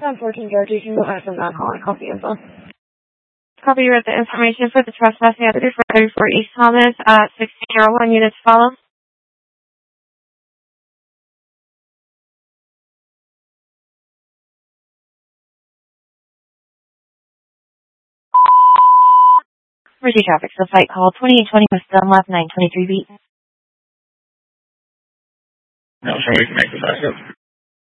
1014 George, you can go ahead from that calling. Copy info. Copy you with the information for the trespassing at 3434 East Thomas at 1601 units follow. Mercy traffic, so site call 2820 West Dunlap 923 beat. No, so we can make the backup.